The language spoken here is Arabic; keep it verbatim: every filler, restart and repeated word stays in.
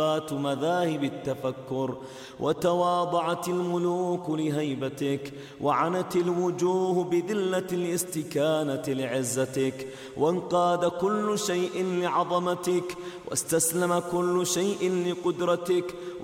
مذاهب التفكر، وتواضعت الملوك لهيبتك، وعنت الوجوه بذلة الاستكانة لعزتك، وانقاد كل شيء لعظمتك، واستسلم كل شيء لقدرتك.